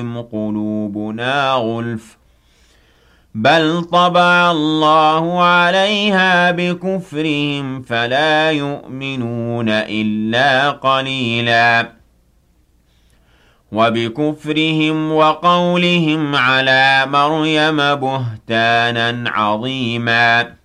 قلوبنا غلف بل طبع الله عليها بكفرهم فلا يؤمنون إلا قليلا وبكفرهم وقولهم على مريم بهتانا عظيما